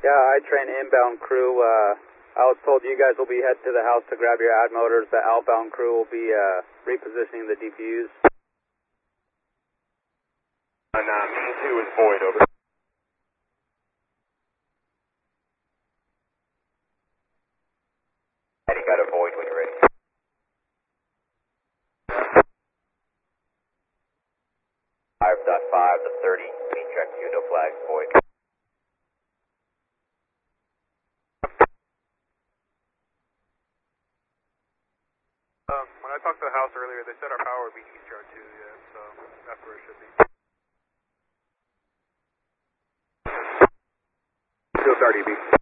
Yeah, I train inbound crew. I was told you guys will be heading to the house to grab your ad motors. The outbound crew will be repositioning the DPUs. Mean 2 is void, over. Eddie got a void when you're ready. Five to 30, mean check 2, no flags, void. When I talked to the house earlier, they said our power would be Eastern 2, yeah, so that's where it should be. 230, B.